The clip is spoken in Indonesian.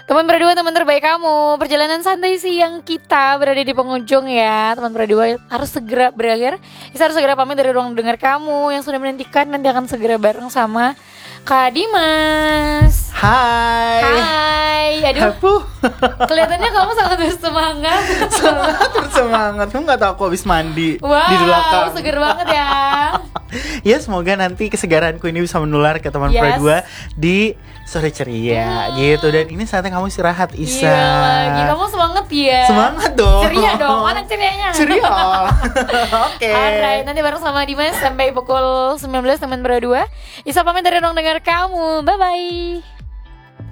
Teman berdua, teman terbaik kamu. Perjalanan santai siang kita berada di penghujung ya. Teman berdua harus segera berakhir. Isa harus segera pamit dari ruang dengar kamu yang sudah menantikan. Nanti akan segera bareng sama Kak Dimas. Hai. Aduh, Aku kelihatannya kamu sangat bersemangat. sangat bersemangat. Kamu gak tahu aku habis mandi di Wow, belakang. seger banget ya. Ya semoga nanti kesegaranku ini bisa menular ke teman Yes. berdua di sore ceria gitu. Dan ini saatnya kamu istirahat, Isa. Iya lagi, kamu semangat ya. Semangat dong. Ceria dong, mana cerianya? Ceria. Oke. Alright, nanti bareng sama Dimas sampai pukul 19 teman berdua. Isa pamit dari ruang dengar kamu. Bye bye.